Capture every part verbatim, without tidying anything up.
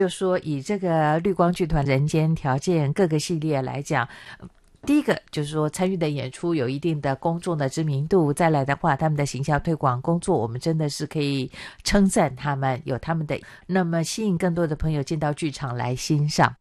就说以这个绿光剧团人间条件各个系列来讲，第一个就是说参与的演出有一定的公众的知名度，再来的话他们的形象推广工作我们真的是可以称赞他们，有他们的那么吸引更多的朋友进到剧场来欣赏。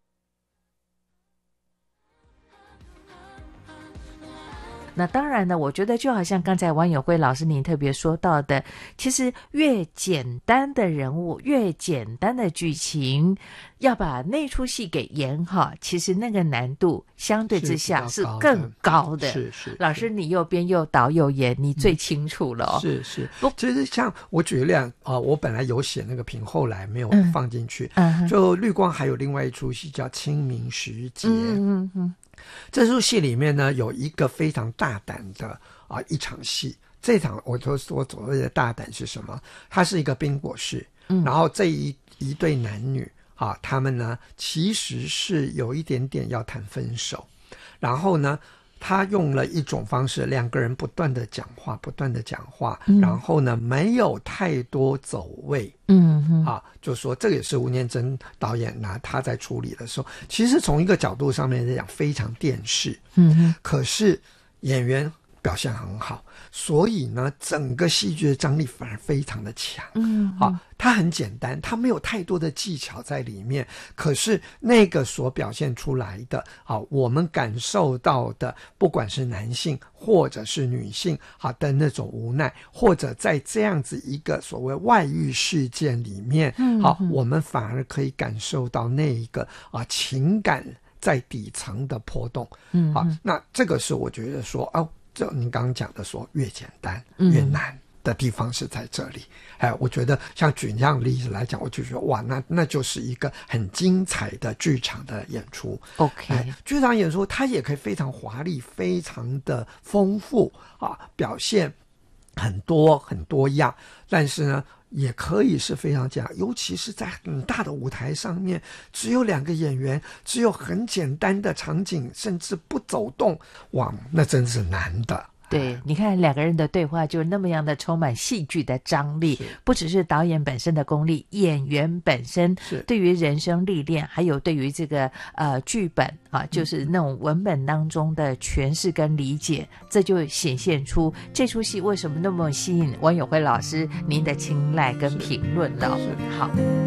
那当然呢，我觉得就好像刚才王友辉老师您特别说到的，其实越简单的人物，越简单的剧情，要把那出戏给演好，其实那个难度相对之下是更高的。 是是， 老师你又编又导又演，你最清楚了、哦嗯、是是。其实像我举例啊、呃，我本来有写那个评，后来没有放进去、嗯、就绿光还有另外一出戏叫清明时节。 嗯嗯嗯， 这出戏里面呢，有一个非常大胆的啊、呃、一场戏。这场我说我所谓的大胆是什么？它是一个冰果室，嗯，然后这一一对男女啊，他们呢其实是有一点点要谈分手，然后呢，他用了一种方式，两个人不断的讲话，不断的讲话，嗯、然后呢，没有太多走位， 嗯哼， 啊，就说这个也是吴念真导演拿他在处理的时候，其实从一个角度上面来讲非常电视， 嗯哼， 可是演员表现很好，所以呢，整个戏剧的张力反而非常的强。 嗯， 啊，它很简单，它没有太多的技巧在里面，可是那个所表现出来的，啊，我们感受到的，不管是男性或者是女性，啊的那种无奈，或者在这样子一个所谓外遇事件里面， 嗯， 好、啊，我们反而可以感受到那一个啊情感在底层的波动。 嗯， 好、啊，那这个是我觉得说，哦。就您刚刚讲的说越简单越难的地方是在这里、嗯、哎，我觉得像举这样的例子来讲，我就觉得哇，那那就是一个很精彩的剧场的演出。 OK、 哎、剧场演出它也可以非常华丽，非常的丰富啊，表现很多很多样，但是呢也可以是非常简单，尤其是在很大的舞台上面，只有两个演员，只有很简单的场景，甚至不走动，哇，那真是难的。 对，你看两个人的对话就那么样的充满戏剧的张力，不只是导演本身的功力，演员本身对于人生历练，还有对于这个呃剧本啊，就是那种文本当中的诠释跟理解，这就显现出这出戏为什么那么吸引王友辉老师您的青睐跟评论了。好。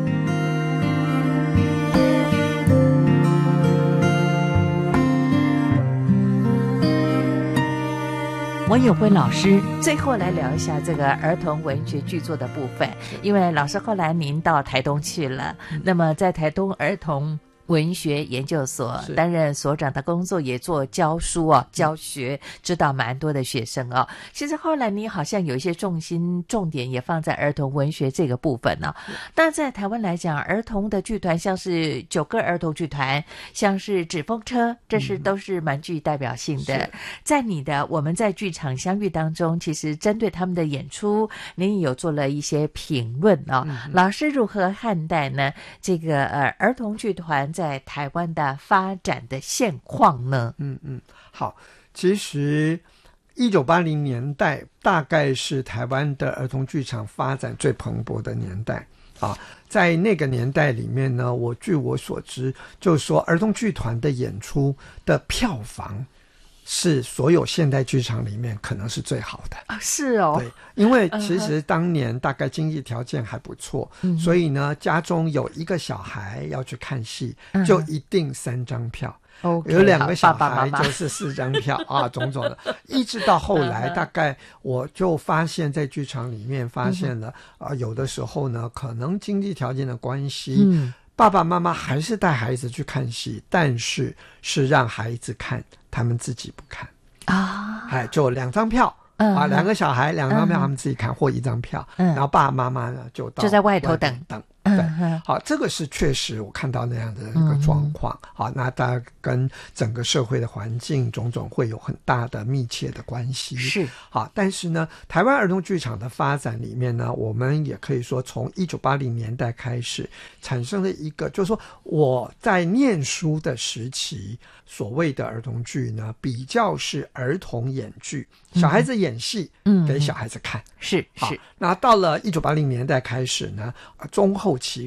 王友辉老师最后来聊一下这个儿童文学剧作的部分，因为老师后来您到台东去了，那么在台东儿童文学研究所担任所长的工作，也做教书哦，教学，指导蛮多的学生哦。其实后来你好像有一些重心重点也放在儿童文学这个部分呢、哦。但在台湾来讲，儿童的剧团像是九个儿童剧团，像是纸风车，这是都是蛮具代表性的。嗯、在你的我们在剧场相遇当中，其实针对他们的演出，您有做了一些评论哦。嗯、老师如何看待呢？这个呃儿童剧团在台湾的发展的现况呢？ 嗯嗯，好，其实一九八零年代大概是台湾的儿童剧场发展最蓬勃的年代啊。在那个年代里面呢，我据我所知，就是说儿童剧团的演出的票房是所有现代剧场里面可能是最好的啊，是哦， 对，因为其实当年大概经济条件还不错，嗯、所以呢，家中有一个小孩要去看戏，嗯、就一定三张票。Okay, 有两个小孩就是四张票爸爸妈妈啊，种种的，一直到后来，大概我就发现，在剧场里面发现了啊、呃，有的时候呢，可能经济条件的关系。嗯，爸爸妈妈还是带孩子去看戏，但是是让孩子看，他们自己不看啊。哎，就两张票、嗯、啊，两个小孩两张票，他们自己看、嗯、或一张票，嗯、然后爸爸妈妈呢就到就在外头等等。对，好，这个是确实我看到那样的一个状况。嗯、好，那大家跟整个社会的环境种种会有很大的密切的关系。 是， 好，但是呢，台湾儿童剧场的发展里面呢，我们也可以说从一九八零年代开始产生了一个，就是说我在念书的时期，所谓的儿童剧呢，比较是儿童演剧，小孩子演戏，嗯，给小孩子看。 是是。 那到了一九八零年代开始呢，中后期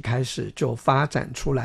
开始就发展出来